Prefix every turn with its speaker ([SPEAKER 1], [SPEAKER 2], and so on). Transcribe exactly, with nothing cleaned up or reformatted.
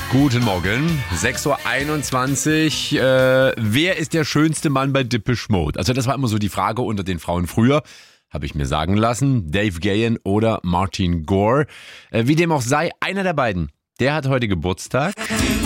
[SPEAKER 1] Guten Morgen, sechs Uhr einundzwanzig. Äh, wer ist der schönste Mann bei Depeche Mode? Also das war immer so die Frage unter den Frauen früher, habe ich mir sagen lassen. Dave Gahan oder Martin Gore. Äh, wie dem auch sei, einer der beiden, der hat heute Geburtstag.